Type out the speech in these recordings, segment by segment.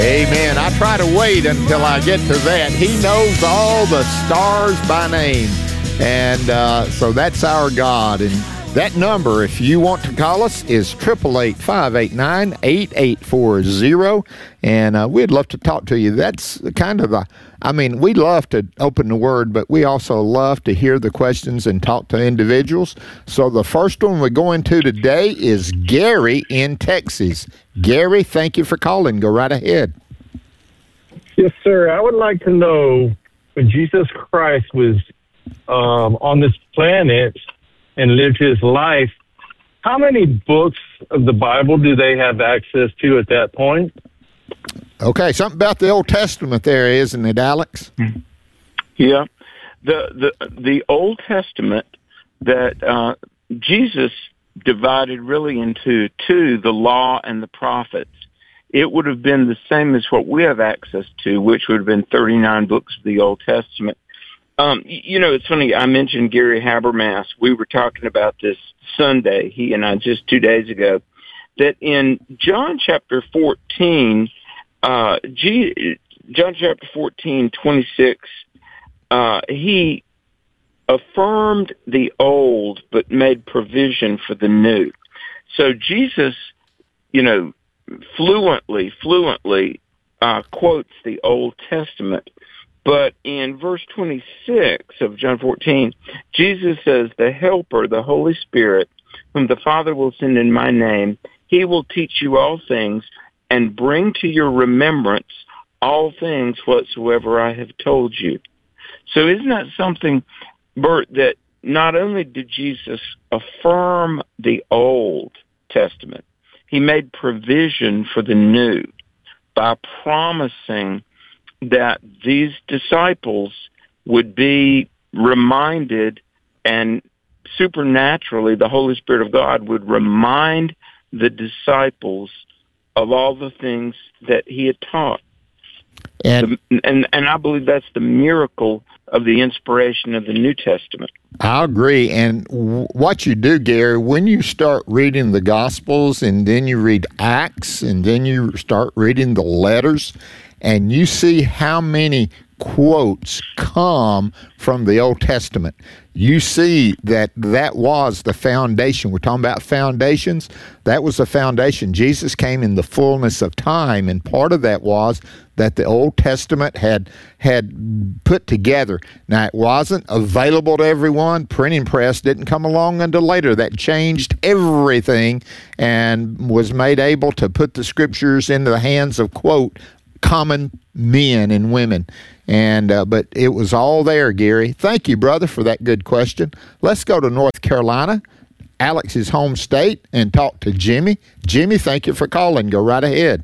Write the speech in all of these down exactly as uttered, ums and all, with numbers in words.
Amen. I try to wait until I get to that. He knows all the stars by name. And uh, so that's our God. And that number, if you want to call us, is eight eight eight, five eight nine, eight eight four zero. And uh, we'd love to talk to you. That's kind of a, I mean, we love to open the Word, but we also love to hear the questions and talk to individuals. So the first one we're going to today is Gary in Texas. Gary, thank you for calling. Go right ahead. Yes, sir. I would like to know, when Jesus Christ was um, on this planet and lived his life, how many books of the Bible do they have access to at that point? Okay, something about the Old Testament there, isn't it, Alex? Yeah. The the the Old Testament that uh, Jesus divided really into two, the law and the prophets. It would have been the same as what we have access to, which would have been thirty-nine books of the Old Testament. Um, you know, it's funny, I mentioned Gary Habermas. We were talking about this Sunday, he and I, just two days ago, that in John chapter fourteen, uh, G, John chapter fourteen, twenty-six, uh, he affirmed the old but made provision for the new. So Jesus, you know, fluently, fluently uh, quotes the Old Testament. But in verse twenty-six of John fourteen, Jesus says, "The Helper, the Holy Spirit, whom the Father will send in my name, he will teach you all things and bring to your remembrance all things whatsoever I have told you." So isn't that something, Bert, that not only did Jesus affirm the Old Testament, he made provision for the new by promising that these disciples would be reminded, and supernaturally the Holy Spirit of God would remind the disciples of all the things that he had taught. And, the, and and I believe that's the miracle of the inspiration of the New Testament. I agree. And w- what you do, Gary, when you start reading the Gospels and then you read Acts and then you start reading the letters, and you see how many quotes come from the Old Testament, you see that that was the foundation. We're talking about foundations. That was the foundation. Jesus came in the fullness of time, and part of that was that the Old Testament had had put together. Now, it wasn't available to everyone. Printing press didn't come along until later. That changed everything and was made able to put the scriptures into the hands of, quote, common men and women. And uh, but it was all there, Gary. Thank you, brother, for that good question. Let's go to North Carolina, Alex's home state, and talk to Jimmy. Jimmy, thank you for calling. Go right ahead.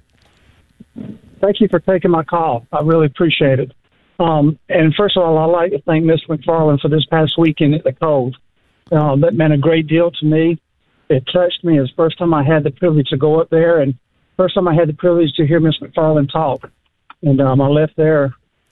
Thank you for taking my call. I really appreciate it. Um, and first of all, I'd like to thank Miss McFarland for this past weekend at the Cove. Uh, that meant a great deal to me. It touched me. It was the first time I had the privilege to go up there, and first time I had the privilege to hear Miss McFarland talk. And um, I left there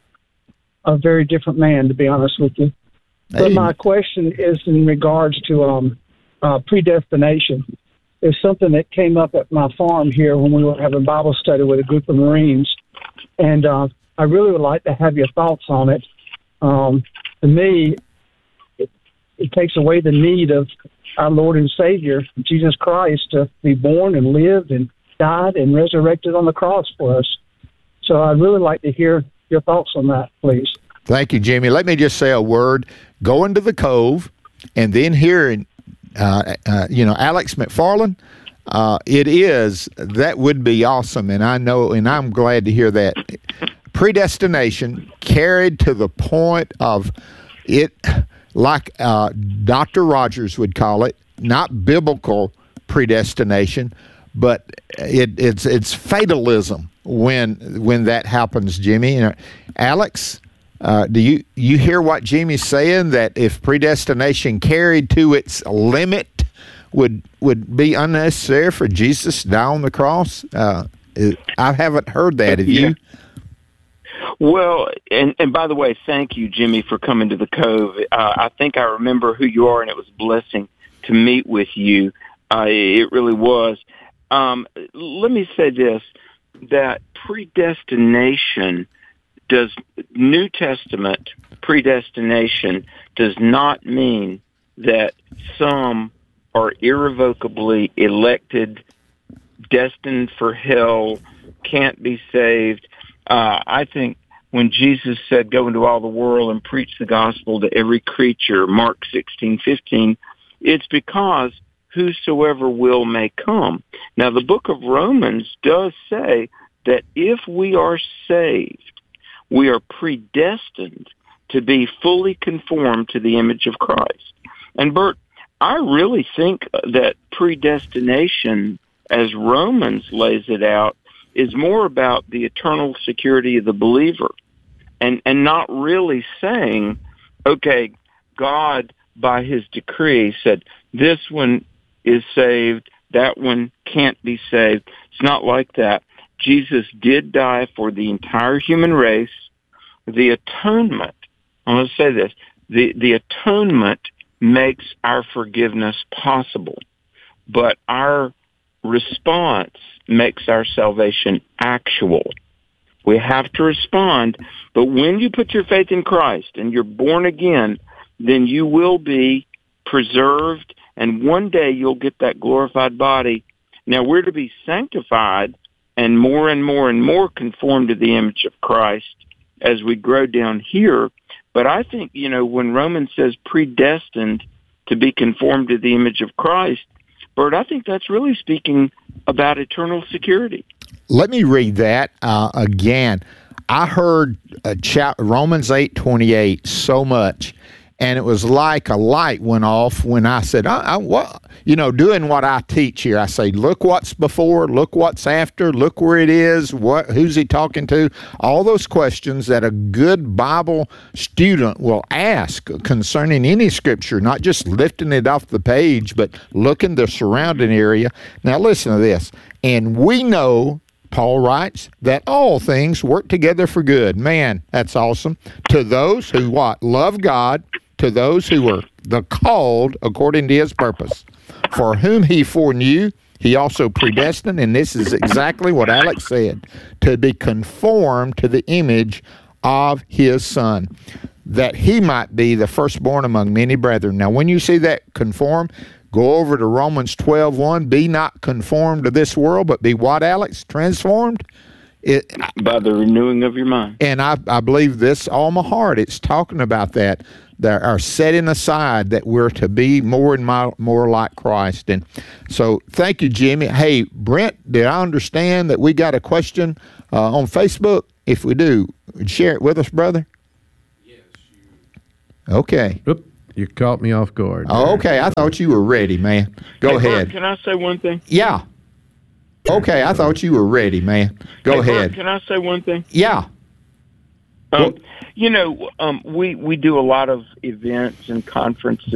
a very different man, to be honest with you. Hey. But my question is in regards to um, uh, predestination. It's something that came up at my farm here when we were having Bible study with a group of Marines. And uh, I really would like to have your thoughts on it. Um, to me, it, it takes away the need of our Lord and Savior, Jesus Christ, to be born and lived and died and resurrected on the cross for us. So I'd really like to hear your thoughts on that, please. Thank you, Jimmy. Let me just say a word. Go into the Cove, and then here, uh, uh, you know, Alex McFarland, uh, it is, that would be awesome, and I know, and I'm glad to hear that. Predestination carried to the point of it, like uh, Doctor Rogers would call it, not biblical predestination, but it, it's it's fatalism when when that happens, Jimmy. You know, Alex, uh, do you you hear what Jimmy's saying, that if predestination carried to its limit would would be unnecessary for Jesus to die on the cross? Uh, I haven't heard that. Have you? Well, and, and by the way, thank you, Jimmy, for coming to the Cove. Uh, I think I remember who you are, and it was a blessing to meet with you. Uh, it really was. Um, let me say this. that predestination does, New Testament predestination does not mean that some are irrevocably elected, destined for hell, can't be saved. Uh, I think when Jesus said, go into all the world and preach the gospel to every creature, Mark sixteen fifteen, it's because whosoever will may come. Now, the book of Romans does say that if we are saved, we are predestined to be fully conformed to the image of Christ. And Bert, I really think that predestination, as Romans lays it out, is more about the eternal security of the believer, and, and not really saying, okay, God, by his decree, said, this one is saved, that one can't be saved. It's not like that. Jesus did die for the entire human race. The atonement, I'm going to say this, the, the atonement makes our forgiveness possible, but our response makes our salvation actual. We have to respond, but when you put your faith in Christ and you're born again, then you will be preserved, and one day you'll get that glorified body. Now, we're to be sanctified and more and more and more conformed to the image of Christ as we grow down here. But I think, you know, when Romans says predestined to be conformed to the image of Christ, Bert, I think that's really speaking about eternal security. Let me read that uh, again. I heard uh, cha- Romans eight twenty-eight so much, and it was like a light went off when I said, I, I, what? you know, doing what I teach here. I say, look what's before, look what's after, look where it is, what, who's he talking to? All those questions that a good Bible student will ask concerning any scripture, not just lifting it off the page, but looking the surrounding area. Now listen to this. And we know, Paul writes, that all things work together for good. Man, that's awesome. To those who what? Love God, to those who are the called according to his purpose. For whom he foreknew, he also predestined, and this is exactly what Alex said, to be conformed to the image of his Son, that he might be the firstborn among many brethren. Now, when you see that conform, go over to Romans twelve one. Be not conformed to this world, but be what, Alex? Transformed? It, By the renewing of your mind. And I, I believe this all my heart. It's talking about that. That are setting aside that we're to be more and more like Christ. And so thank you, Jimmy. Hey, Brent, did I understand that we got a question uh, on Facebook? If we do, share it with us, brother. Yes. You... Okay. Oop, you caught me off guard. Oh, okay. I thought you were ready, man. Go hey, ahead. Bert, can I say one thing? Yeah. Okay, I thought you were ready, man. Go hey, ahead. Bert, can I say one thing? Yeah. Um, you know, um, we, we do a lot of events and conferences